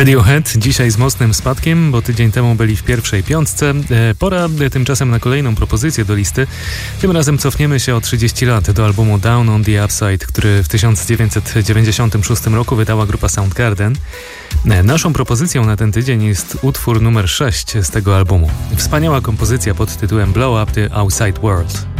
Radiohead dzisiaj z mocnym spadkiem, bo tydzień temu byli w pierwszej piątce. Pora tymczasem na kolejną propozycję do listy. Tym razem cofniemy się o 30 lat do albumu Down on the Upside, który w 1996 roku wydała grupa Soundgarden. Naszą propozycją na ten tydzień jest utwór numer 6 z tego albumu. Wspaniała kompozycja pod tytułem Blow Up the Outside World.